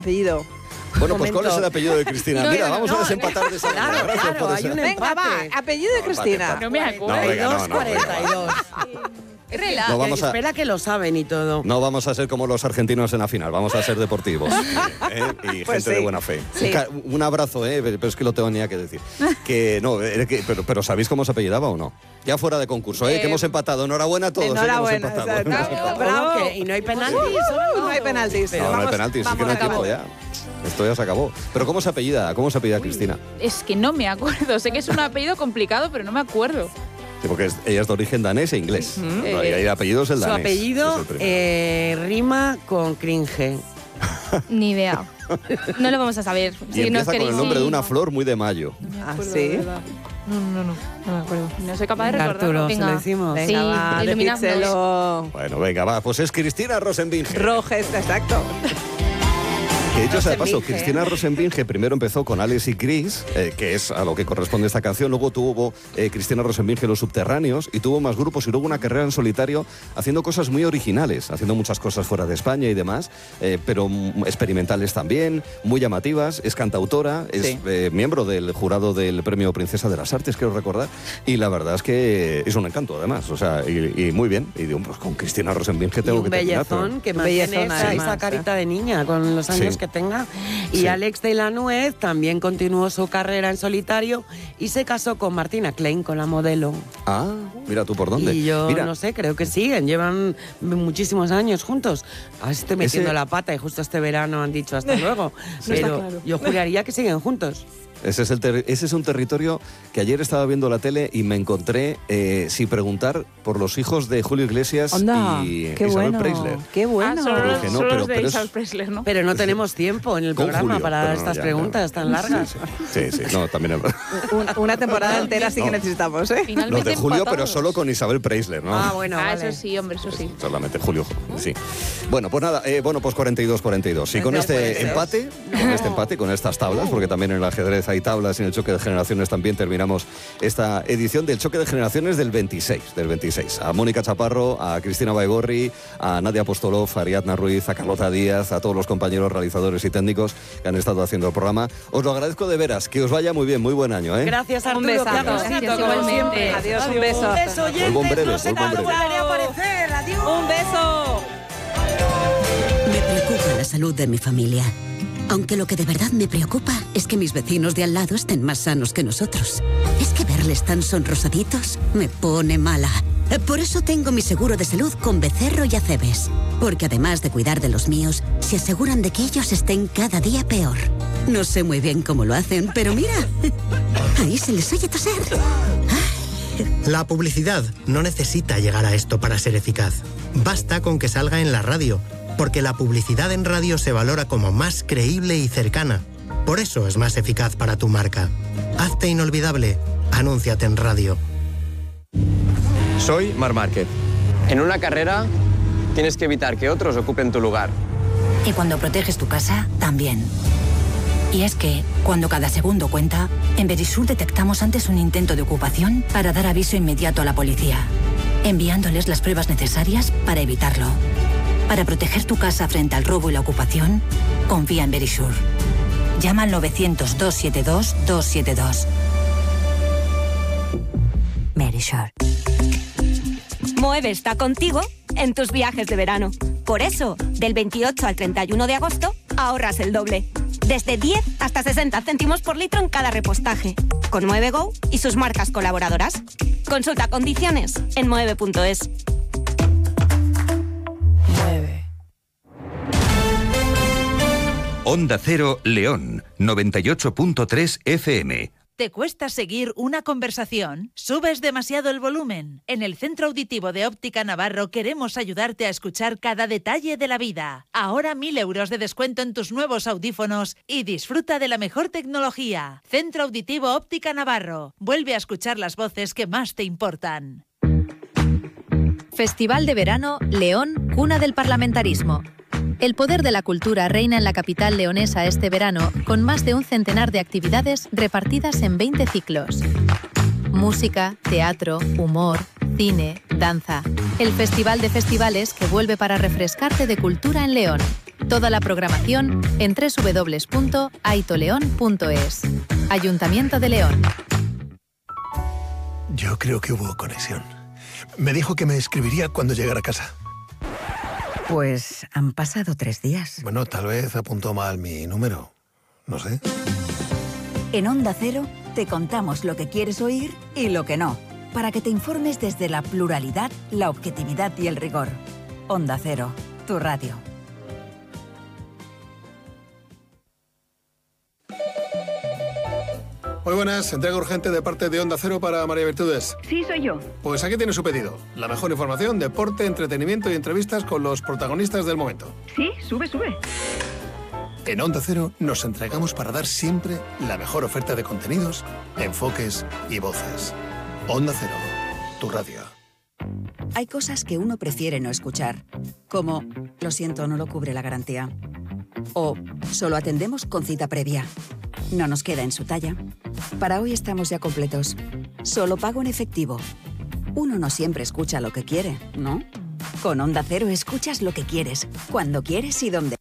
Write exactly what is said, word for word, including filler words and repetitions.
Apellido. Bueno, pues ¿cuál es el apellido de Cristina? No, Mira, no, vamos no, a desempatar de esa claro, manera. Gracias claro, por hay esa- un Venga, va, apellido de Cristina. No me acuerdo. No, venga, no, no, cuarenta y dos. No vamos a- Espera que lo saben y todo. No vamos a ser como los argentinos en la final, vamos a ser deportivos ¿eh? y Pues gente sí. de buena fe. Sí. Un, ca- un abrazo, ¿eh? Pero es que lo tenía que decir. Que no, eh, que- pero, pero ¿sabéis cómo se apellidaba o no? Ya fuera de concurso, ¿eh? Eh, que hemos empatado. Enhorabuena a todos. ¿eh? Que hemos enhorabuena, empatado. exacto. Hemos empatado. Bravo. ¿Qué? ¿Y no hay penaltis? No hay penaltis. No, no hay Vamos- penaltis, es vamos que no hay tiempo acabando. ya. Esto ya se acabó. Pero ¿cómo se apellida? ¿Cómo se apellida Cristina? Es que no me acuerdo. Sé que es un apellido complicado, pero no me acuerdo. Sí, porque es- ella es de origen danés e inglés. Ujú. No, y ahí el apellido es el Su danés. apellido Es el primero. eh, rima con cringe. Ni idea. No lo vamos a saber. y Si nos empieza con queréis- el nombre de una flor muy de mayo. Ah, sí. No, no, no. No me acuerdo. No soy capaz de Venga, recordarlo. Arturo, se lo Venga. decimos. Venga, Sí, va, iluminadnos. decídselo. Bueno, venga, va. Pues es Cristina Rosenbinge. Rojes, exacto. Que dicho sea de paso, Rosenbinge. Cristina Rosenbinge primero empezó con Alex y Chris, eh, que es a lo que corresponde esta canción. Luego tuvo eh, Cristina Rosenbinge Los Subterráneos y tuvo más grupos y luego una carrera en solitario haciendo cosas muy originales, haciendo muchas cosas fuera de España y demás, eh, pero mm, experimentales también, muy llamativas. Es cantautora, es Sí. eh, miembro del jurado del Premio Princesa de las Artes, quiero recordar, y la verdad es que es un encanto además, o sea, y, y muy bien. Y digo, pues con Cristina Rosenbinge Y tengo un que terminar. pero- bellezón que mantiene Bellezona, esa, además, esa ¿eh? carita de niña con los años Sí. que tenga. Y Sí. Alex de la Nuez también continuó su carrera en solitario y se casó con Martina Klein, con la modelo. Ah, mira tú por dónde. Y yo Mira, no sé, creo que siguen, llevan muchísimos años juntos. A ver si estoy metiendo Ese- la pata y justo este verano han dicho hasta luego. está Pero claro. yo juraría que siguen juntos. Ese es, el ter- ese es un territorio que ayer estaba viendo la tele y me encontré eh, sin preguntar por los hijos de Julio Iglesias Onda, y qué Isabel bueno. Preisler. Qué Ah, bueno. solo, Pero dije, no, solo pero- los de pero es- Isabel Preisler, ¿no? Pero no tenemos tiempo en el Con programa Julio, para pero no, estas ya, preguntas ya. tan largas. Sí, sí, no, también Un- una temporada entera sí que No. necesitamos, ¿eh? Finalmente los de Julio, pero empatados. solo con Isabel Preisler, ¿no? Ah, bueno, Ah, vale. eso sí, hombre, eso sí. Solamente Julio, sí. Bueno, pues nada, eh, bueno, pues cuarenta y dos cuarenta y dos. Y con Entonces, este pues, empate, con este empate, con estas tablas, porque también en el ajedrez hay tablas y en el choque de generaciones también terminamos esta edición del choque de generaciones del veintiséis, del veintiséis. A Mónica Chaparro, a Cristina Baigorri, a Nadia Apostolov, a Ariadna Ruiz, a Carlota Díaz, a todos los compañeros realizadores y técnicos que han estado haciendo el programa. Os lo agradezco de veras, que os vaya muy bien, muy buen año, ¿eh? Gracias, Arturo. Un besazo. qué amorcito, Gracias, como igualmente. siempre. Adiós, un beso. Un beso, oyentes. Vuelvo en breve, no sé vuelvo en cuándo breve. volveré a aparecer. Adiós. Un beso. Me preocupa la salud de mi familia. Aunque lo que de verdad me preocupa es que mis vecinos de al lado estén más sanos que nosotros. Es que verles tan sonrosaditos me pone mala. Por eso tengo mi seguro de salud con Becerro y Acebes. Porque además de cuidar de los míos, se aseguran de que ellos estén cada día peor. No sé muy bien cómo lo hacen, pero mira, ahí se les oye toser. La publicidad no necesita llegar a esto para ser eficaz. Basta con que salga en la radio, porque la publicidad en radio se valora como más creíble y cercana. Por eso es más eficaz para tu marca. Hazte inolvidable. Anúnciate en radio. Soy Marc Márquez. En una carrera tienes que evitar que otros ocupen tu lugar. Y cuando proteges tu casa, también. Y es que, cuando cada segundo cuenta, en Verisur detectamos antes un intento de ocupación para dar aviso inmediato a la policía, enviándoles las pruebas necesarias para evitarlo. Para proteger tu casa frente al robo y la ocupación, confía en Verisur. Llama al novecientos, doscientos setenta y dos, doscientos setenta y dos. Verisur. Moeve está contigo en tus viajes de verano. Por eso, del veintiocho al treinta y uno de agosto, ahorras el doble. Desde diez hasta sesenta céntimos por litro en cada repostaje. Con Moeve Go y sus marcas colaboradoras. Consulta condiciones en moeve punto es. Onda Cero León, noventa y ocho punto tres F M. ¿Te cuesta seguir una conversación? ¿Subes demasiado el volumen? En el Centro Auditivo de Óptica Navarro queremos ayudarte a escuchar cada detalle de la vida. Ahora mil euros de descuento en tus nuevos audífonos y disfruta de la mejor tecnología. Centro Auditivo Óptica Navarro. Vuelve a escuchar las voces que más te importan. Festival de Verano León, cuna del parlamentarismo. El poder de la cultura reina en la capital leonesa este verano, con más de un centenar de actividades repartidas en veinte ciclos. Música, teatro, humor, cine, danza. El Festival de Festivales que vuelve para refrescarte de cultura en León. Toda la programación en doble u doble u doble u punto aitoleón punto es. Ayuntamiento de León. Yo creo que hubo conexión. Me dijo que me escribiría cuando llegara a casa. Pues han pasado tres días. Bueno, tal vez apuntó mal mi número. No sé. En Onda Cero te contamos lo que quieres oír y lo que no, para que te informes desde la pluralidad, la objetividad y el rigor. Onda Cero, tu radio. Muy buenas, entrega urgente de parte de Onda Cero para María Virtudes. Sí, soy yo. Pues aquí tiene su pedido. La mejor información, deporte, entretenimiento y entrevistas con los protagonistas del momento. Sí, sube, sube. En Onda Cero nos entregamos para dar siempre la mejor oferta de contenidos, enfoques y voces. Onda Cero, tu radio. Hay cosas que uno prefiere no escuchar, como lo siento, no lo cubre la garantía. O solo atendemos con cita previa. No nos queda en su talla. Para hoy estamos ya completos. Solo pago en efectivo. Uno no siempre escucha lo que quiere, ¿no? Con Onda Cero escuchas lo que quieres, cuando quieres y donde